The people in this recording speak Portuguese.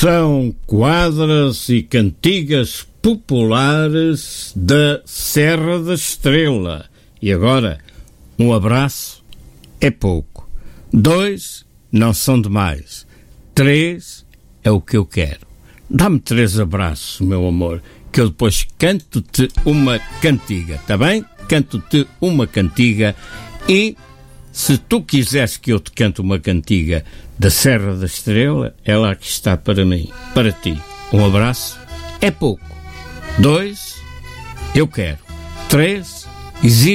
São quadras e cantigas populares da Serra da Estrela. E agora, um abraço é pouco. 2 não são demais. 3 é o que eu quero. Dá-me 3 abraços, meu amor, que eu depois canto-te uma cantiga, tá bem? Canto-te uma cantiga e, se tu quiseres que eu te cante uma cantiga da Serra da Estrela, ela aqui está para mim, para ti. Um abraço é pouco. 2, eu quero. 3, exige.